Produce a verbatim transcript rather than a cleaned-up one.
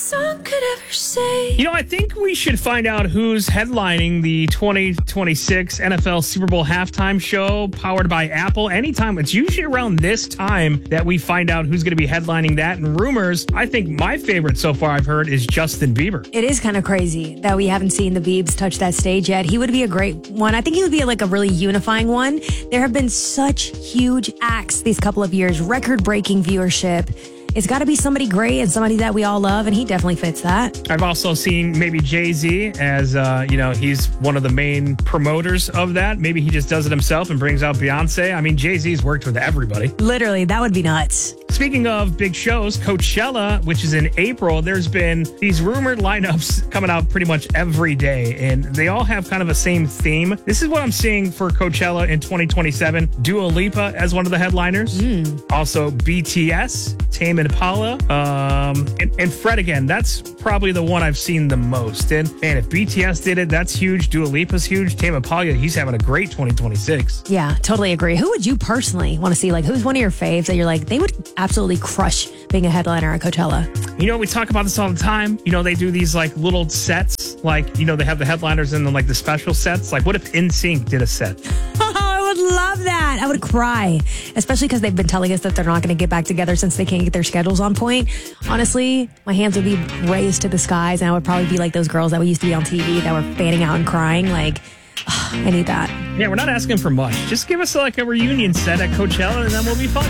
song could ever say. You know, I think we should find out who's headlining the twenty twenty-six N F L Super Bowl halftime show powered by Apple. Anytime, it's usually around this time that we find out who's going to be headlining that. And rumors, I think my favorite so far I've heard is Justin Bieber. It is kind of crazy that we haven't seen the Biebs touch that stage yet. He would be a great one. I think he would be like a really unifying one. There have been such huge acts these couple of years, record-breaking viewership. It's got to be somebody great and somebody that we all love, and he definitely fits that. I've also seen maybe Jay-Z as, uh, you know, he's one of the main promoters of that. Maybe he just does it himself and brings out Beyonce. I mean, Jay-Z's worked with everybody. Literally, that would be nuts. Speaking of big shows, Coachella, which is in April, there's been these rumored lineups coming out pretty much every day, and they all have kind of a same theme. This is what I'm seeing for Coachella in twenty twenty-seven. Dua Lipa as one of the headliners. Mm. Also, B T S, Tame Impala, um, and, and Fred again. That's probably the one I've seen the most. And man, if B T S did it, that's huge. Dua Lipa's huge. Tame Impala, he's having a great twenty twenty-six. Yeah, totally agree. Who would you personally want to see? Like, who's one of your faves that you're like, they would absolutely crush being a headliner at Coachella? You know, we talk about this all the time. You know, they do these like little sets, like, you know, they have the headliners and then like the special sets. Like, what if N Sync did a set? I would love that. I would cry, especially because they've been telling us that they're not going to get back together since they can't get their schedules on point. Honestly, my hands would be raised to the skies, and I would probably be like those girls that we used to be on T V that were fanning out and crying. Like, I need that. Yeah, we're not asking for much. Just give us like a reunion set at Coachella, and then we'll be fine.